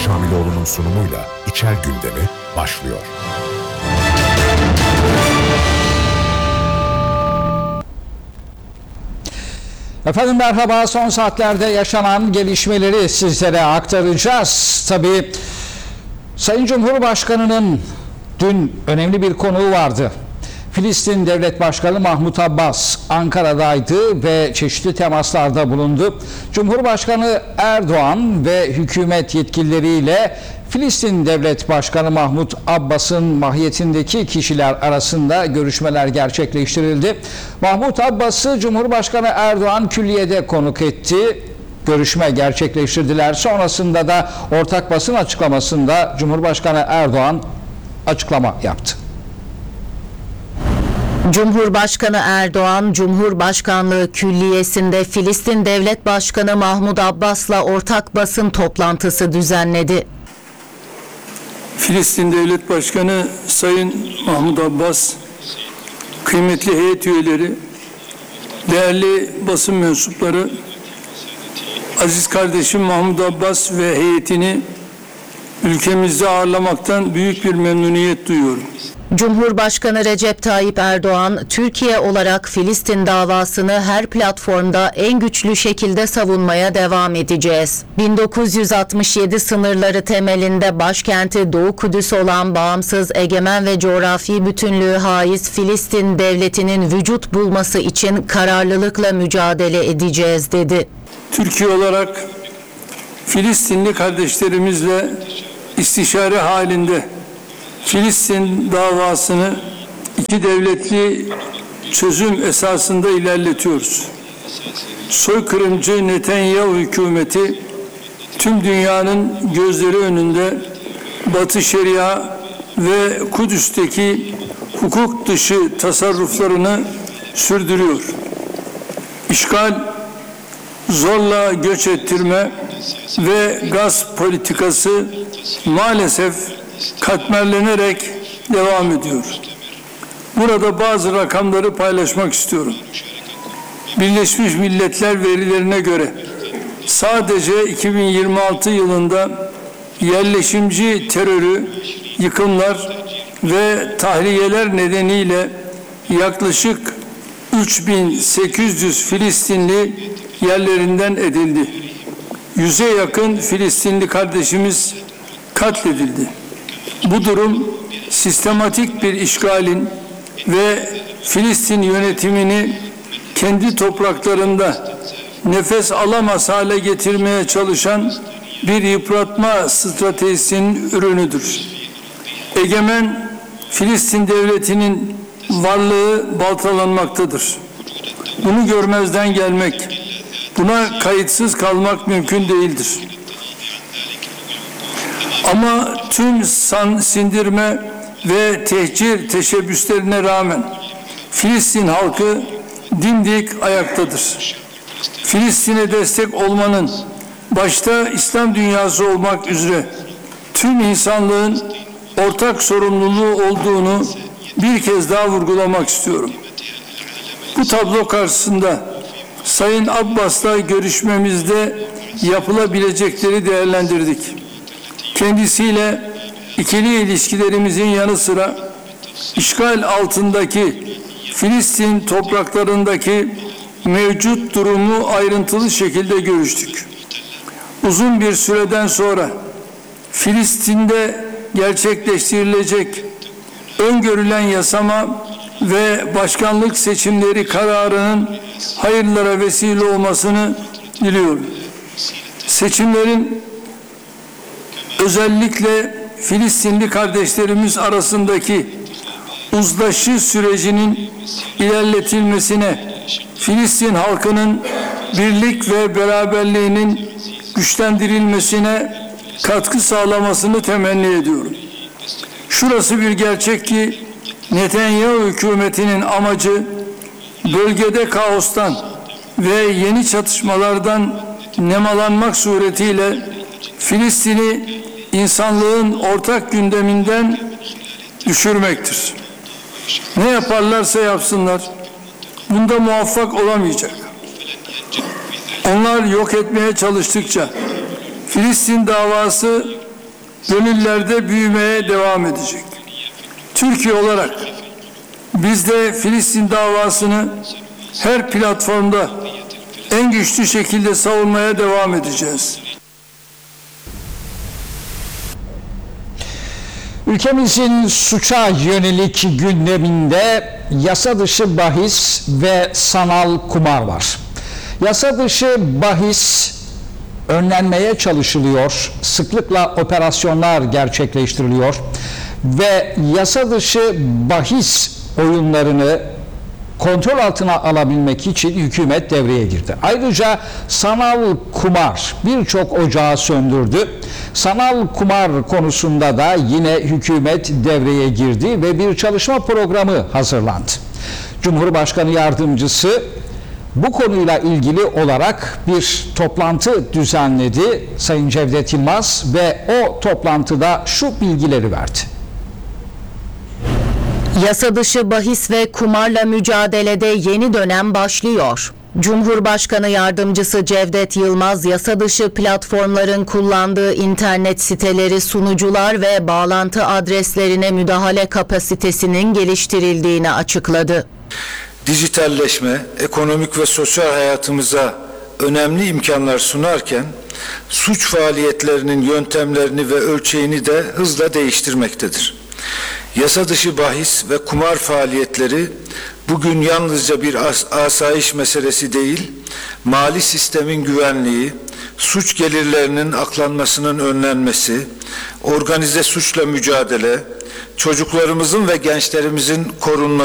Şamiloğlu'nun sunumuyla İçer Gündemi başlıyor. Efendim merhaba, son saatlerde yaşanan gelişmeleri sizlere aktaracağız. Tabii Sayın Cumhurbaşkanı'nın dün önemli bir konuğu vardı. Filistin Devlet Başkanı Mahmut Abbas Ankara'daydı ve çeşitli temaslarda bulundu. Cumhurbaşkanı Erdoğan ve hükümet yetkilileriyle Filistin Devlet Başkanı Mahmut Abbas'ın mahiyetindeki kişiler arasında görüşmeler gerçekleştirildi. Mahmut Abbas'ı Cumhurbaşkanı Erdoğan külliyede konuk etti. Görüşme gerçekleştirdiler. Sonrasında da ortak basın açıklamasında Cumhurbaşkanı Erdoğan açıklama yaptı. Cumhurbaşkanı Erdoğan, Cumhurbaşkanlığı Külliyesi'nde Filistin Devlet Başkanı Mahmut Abbas'la ortak basın toplantısı düzenledi. Filistin Devlet Başkanı Sayın Mahmut Abbas, kıymetli heyet üyeleri, değerli basın mensupları, aziz kardeşim Mahmut Abbas ve heyetini ülkemizde ağırlamaktan büyük bir memnuniyet duyuyorum. Cumhurbaşkanı Recep Tayyip Erdoğan, Türkiye olarak Filistin davasını her platformda en güçlü şekilde savunmaya devam edeceğiz. 1967 sınırları temelinde başkenti Doğu Kudüs olan bağımsız, egemen ve coğrafi bütünlüğü haiz Filistin devletinin vücut bulması için kararlılıkla mücadele edeceğiz dedi. Türkiye olarak Filistinli kardeşlerimizle istişare halinde Filistin davasını iki devletli çözüm esasında ilerletiyoruz. Soykırımcı Netanyahu hükümeti tüm dünyanın gözleri önünde Batı Şeria ve Kudüs'teki hukuk dışı tasarruflarını sürdürüyor. İşgal, zorla göç ettirme ve gasp politikası maalesef katmerlenerek devam ediyor. Burada bazı rakamları paylaşmak istiyorum. Birleşmiş Milletler verilerine göre sadece 2026 yılında yerleşimci terörü, yıkımlar ve tahliyeler nedeniyle yaklaşık 3800 Filistinli yerlerinden edildi. 100'e yakın Filistinli kardeşimiz katledildi. Bu durum sistematik bir işgalin ve Filistin yönetimini kendi topraklarında nefes alamaz hale getirmeye çalışan bir yıpratma stratejisinin ürünüdür. Egemen Filistin devletinin varlığı baltalanmaktadır. Bunu görmezden gelmek, buna kayıtsız kalmak mümkün değildir. Ama tüm sindirme ve tehcir teşebbüslerine rağmen Filistin halkı dimdik ayaktadır. Filistin'e destek olmanın başta İslam dünyası olmak üzere tüm insanlığın ortak sorumluluğu olduğunu bir kez daha vurgulamak istiyorum. Bu tablo karşısında Sayın Abbas'la görüşmemizde yapılabilecekleri değerlendirdik. Kendisiyle ikili ilişkilerimizin yanı sıra işgal altındaki Filistin topraklarındaki mevcut durumu ayrıntılı şekilde görüştük. Uzun bir süreden sonra Filistin'de gerçekleştirilecek öngörülen yasama ve başkanlık seçimleri kararının hayırlara vesile olmasını diliyorum. Seçimlerin özellikle Filistinli kardeşlerimiz arasındaki uzlaşı sürecinin ilerletilmesine, Filistin halkının birlik ve beraberliğinin güçlendirilmesine katkı sağlamasını temenni ediyorum. Şurası bir gerçek ki Netanyahu hükümetinin amacı bölgede kaostan ve yeni çatışmalardan nemalanmak suretiyle Filistin'i insanlığın ortak gündeminden düşürmektir. Ne yaparlarsa yapsınlar, bunda muvaffak olamayacak. Onlar yok etmeye çalıştıkça Filistin davası gönüllerde büyümeye devam edecek. Türkiye olarak biz de Filistin davasını her platformda en güçlü şekilde savunmaya devam edeceğiz. Ülkemizin suça yönelik gündeminde yasa dışı bahis ve sanal kumar var. Yasa dışı bahis önlenmeye çalışılıyor, sıklıkla operasyonlar gerçekleştiriliyor ve yasa dışı bahis oyunlarını kontrol altına alabilmek için hükümet devreye girdi. Ayrıca sanal kumar birçok ocağı söndürdü. Sanal kumar konusunda da yine hükümet devreye girdi ve bir çalışma programı hazırlandı. Cumhurbaşkanı Yardımcısı bu konuyla ilgili olarak bir toplantı düzenledi Sayın Cevdet Yılmaz ve o toplantıda şu bilgileri verdi. Yasa dışı bahis ve kumarla mücadelede yeni dönem başlıyor. Cumhurbaşkanı Yardımcısı Cevdet Yılmaz, yasa dışı platformların kullandığı internet siteleri, sunucular ve bağlantı adreslerine müdahale kapasitesinin geliştirildiğini açıkladı. Dijitalleşme, ekonomik ve sosyal hayatımıza önemli imkanlar sunarken, suç faaliyetlerinin yöntemlerini ve ölçeğini de hızla değiştirmektedir. Yasa dışı bahis ve kumar faaliyetleri bugün yalnızca bir asayiş meselesi değil, mali sistemin güvenliği, suç gelirlerinin aklanmasının önlenmesi, organize suçla mücadele, çocuklarımızın ve gençlerimizin korunması,